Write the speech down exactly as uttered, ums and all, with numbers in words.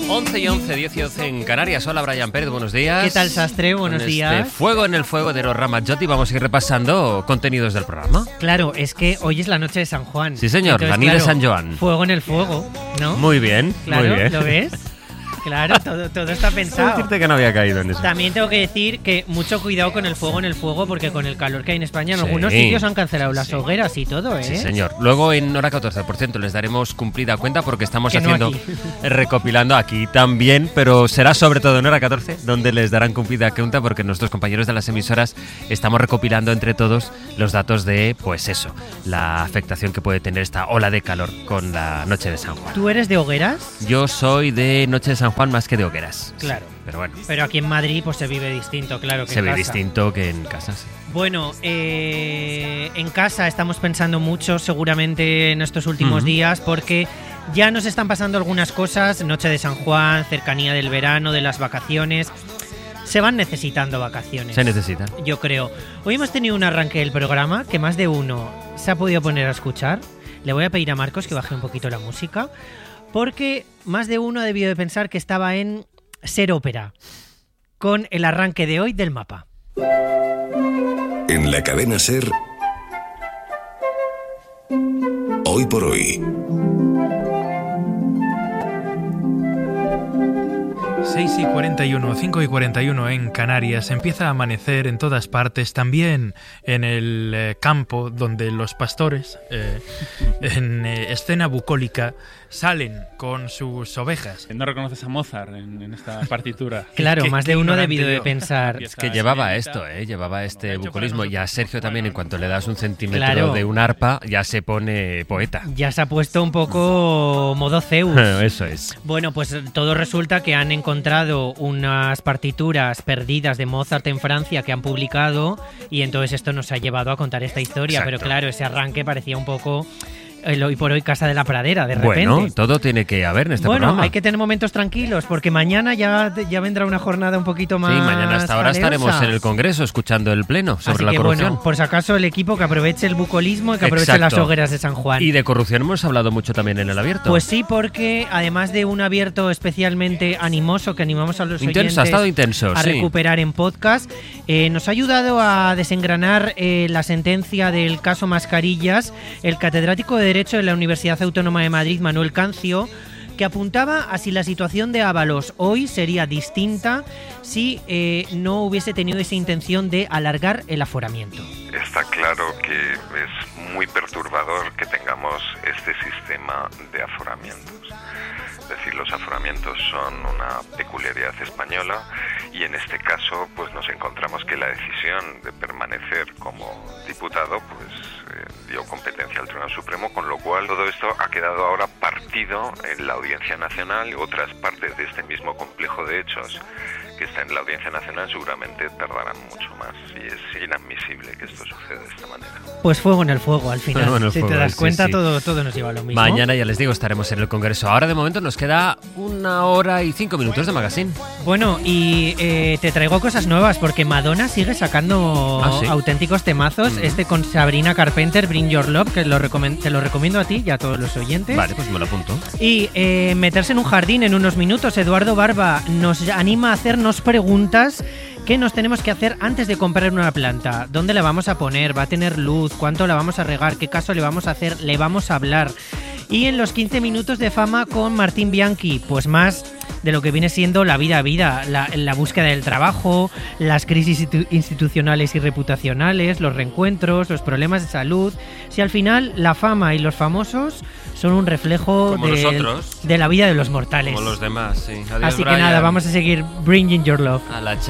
once y once, diez y once en Canarias. Hola, Brian Pérez, buenos días. ¿Qué tal, Sastre? Buenos Con días. Este fuego en el fuego de los Ramazzotti vamos a ir repasando contenidos del programa. Claro, es que hoy es la noche de San Juan. Sí, señor, Entonces, la nit de claro, San Joan. Fuego en el fuego, ¿no? Muy bien, Claro, muy bien. ¿lo ves? Claro, todo, todo está Quiero pensado. decirte que no había caído en eso. También tengo que decir que mucho cuidado con el fuego en el fuego, porque con el calor que hay en España en Sí. algunos sitios han cancelado las Sí. hogueras y todo, ¿eh? Sí, señor. Luego en hora catorce, por ciento, les daremos cumplida cuenta porque estamos Que no haciendo, aquí. recopilando aquí también, pero será sobre todo en hora catorce, donde les darán cumplida cuenta porque nuestros compañeros de las emisoras estamos recopilando entre todos los datos de, pues eso, la afectación que puede tener esta ola de calor con la noche de San Juan. ¿Tú eres de hogueras? Yo soy de noche de San Juan más que de hogueras. Claro. Sí, pero bueno, Pero aquí en Madrid pues se vive distinto, claro que se en ve casa. distinto que en casa, sí. Bueno, eh, en casa estamos pensando mucho seguramente en estos últimos Ujú. días porque ya nos están pasando algunas cosas, noche de San Juan, cercanía del verano, de las vacaciones. Se van necesitando vacaciones. Se necesita. Yo creo. Hoy hemos tenido un arranque del programa que más de uno se ha podido poner a escuchar. Le voy a pedir a Marcos que baje un poquito la música porque más de uno ha debido de pensar que estaba en Ser Ópera con el arranque de hoy del mapa. En la cadena SER, hoy por hoy. seis y cuarenta y uno, cinco y cuarenta y uno en Canarias. Empieza a amanecer en todas partes, también en el eh, campo donde los pastores, eh, en eh, escena bucólica, salen con sus ovejas. No reconoces a Mozart en, en esta partitura. Claro, Qué- más qué de uno ha ignorante debido de yo. pensar. Es que llevaba esto, ¿eh? Llevaba este Lo ha hecho bucolismo. para Y a nosotros. Sergio también, en cuanto le das un centímetro Claro. de un arpa, ya se pone poeta. Ya se ha puesto un poco modo Zeus. Eso es. Bueno, pues todo resulta que han encontrado unas partituras perdidas de Mozart en Francia que han publicado y entonces esto nos ha llevado a contar esta historia. Exacto. Pero claro, ese arranque parecía un poco el hoy por hoy Casa de la Pradera, de repente. Bueno, todo tiene que haber en este Bueno, programa. hay que tener momentos tranquilos porque mañana ya, ya vendrá una jornada un poquito más. Sí, mañana hasta ahora jaleusa. estaremos en el Congreso escuchando el pleno sobre Así la que corrupción. bueno, por si acaso el equipo que aproveche el bucolismo y que aproveche Exacto. las hogueras de San Juan. Y de corrupción hemos hablado mucho también en el abierto. Pues sí, porque además de un abierto especialmente animoso que animamos a los Intenso, oyentes ha estado intenso, a sí. recuperar en podcast, eh, nos ha ayudado a desengranar eh, la sentencia del caso Mascarillas el catedrático de Derecho de la Universidad Autónoma de Madrid, Manuel Cancio, que apuntaba a si la situación de Ábalos hoy sería distinta si eh, no hubiese tenido esa intención de alargar el aforamiento. Está claro que es muy perturbador que tengamos este sistema de aforamientos. Es decir, los aforamientos son una peculiaridad española y en este caso pues nos encontramos que la decisión de permanecer como diputado pues eh, dio competencia al Tribunal Supremo, con lo cual todo esto ha quedado ahora partido en la Audiencia Nacional y otras partes de este mismo complejo de hechos que está en la Audiencia Nacional seguramente tardarán mucho más y es inadmisible que esto suceda de esta manera. Pues fuego en el fuego al final. Fuego en el si fuego, te das sí, cuenta, sí. Todo, todo nos lleva a lo mismo. Mañana, ya les digo, estaremos en el Congreso. Ahora de momento nos queda una hora y cinco minutos de magazine. Bueno, y eh, te traigo cosas nuevas porque Madonna sigue sacando ¿Ah, sí? auténticos temazos. Mm. Este con Sabrina Carpenter, Bring Your Love, que lo recomen- te lo recomiendo a ti y a todos los oyentes. Vale, pues me lo apunto. Y eh, meterse en un jardín en unos minutos. Eduardo Barba nos anima a hacernos preguntas que nos tenemos que hacer antes de comprar una planta. ¿Dónde la vamos a poner? ¿Va a tener luz? ¿Cuánto la vamos a regar? ¿Qué caso le vamos a hacer? ¿Le vamos a hablar? Y en los quince minutos de fama con Martín Bianchi, pues más de lo que viene siendo la vida a vida, la, la búsqueda del trabajo, las crisis institu- institucionales y reputacionales, los reencuentros, los problemas de salud. Si al final la fama y los famosos son un reflejo Como del- nosotros. de la vida de los mortales. Como los demás, sí. Adiós, Así que Brian. nada, vamos a seguir Bringing Your Love. A la